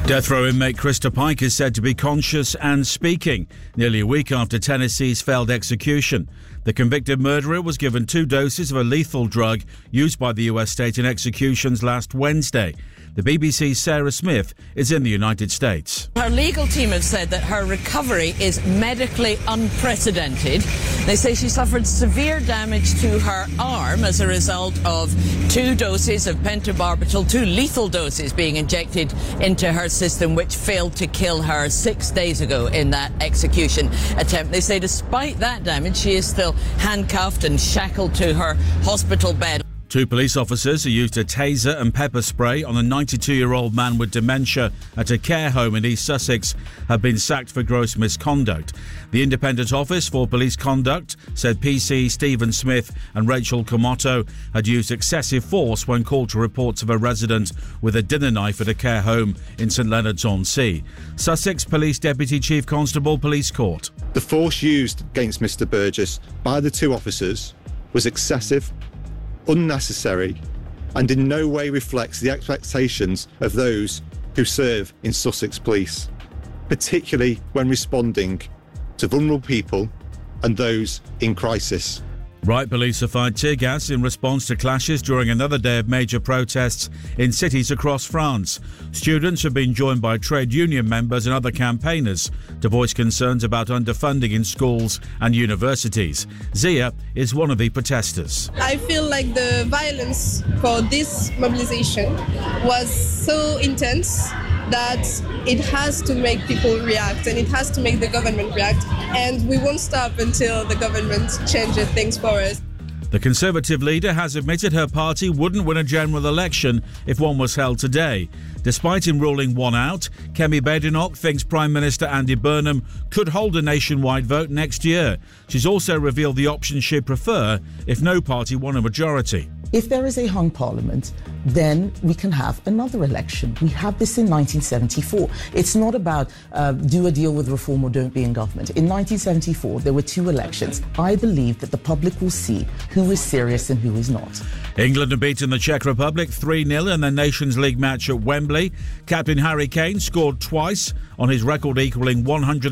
Death row inmate Krista Pike is said to be conscious and speaking, nearly a week after Tennessee's failed execution. The convicted murderer was given 2 doses of a lethal drug used by the US state in executions last Wednesday. The BBC's Sarah Smith is in the United States. Her legal team have said that her recovery is medically unprecedented. They say she suffered severe damage to her arm as a result of 2 doses of pentobarbital, 2 lethal doses being injected into her system, which failed to kill her 6 days ago in that execution attempt. They say despite that damage, she is still handcuffed and shackled to her hospital bed. 2 police officers who used a taser and pepper spray on a 92-year-old man with dementia at a care home in East Sussex have been sacked for gross misconduct. The Independent Office for Police Conduct said PC Stephen Smith and Rachel Comoto had used excessive force when called to reports of a resident with a dinner knife at a care home in St Leonards-on-Sea. Sussex Police Deputy Chief Constable Police Court. The force used against Mr Burgess by the 2 officers was excessive, unnecessary, and in no way reflects the expectations of those who serve in Sussex Police, particularly when responding to vulnerable people and those in crisis. Wright police have fired tear gas in response to clashes during another day of major protests in cities across France. Students have been joined by trade union members and other campaigners to voice concerns about underfunding in schools and universities. Zia is one of the protesters. I feel like the violence for this mobilization was so intense that it has to make people react and it has to make the government react, and we won't stop until the government changes things for us. The Conservative leader has admitted her party wouldn't win a general election if one was held today. Despite him ruling one out, Kemi Badenoch thinks Prime Minister Andy Burnham could hold a nationwide vote next year. She's also revealed the option she'd prefer if no party won a majority. If there is a hung parliament, then we can have another election. We had this in 1974. It's not about do a deal with reform or don't be in government. In 1974, there were 2 elections. I believe that the public will see who is serious and who is not. England have beaten the Czech Republic 3-0 in their Nations League match at Wembley. Captain Harry Kane scored twice on his record-equalling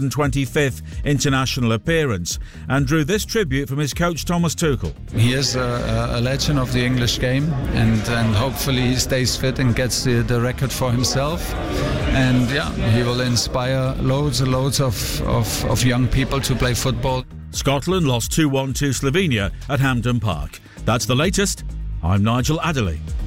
125th international appearance and drew this tribute from his coach Thomas Tuchel. He is a legend of the English game, and hopefully he stays fit and gets the record for himself. And he will inspire loads and loads of young people to play football. Scotland lost 2-1 to Slovenia at Hampden Park. That's the latest. I'm Nigel Adderley.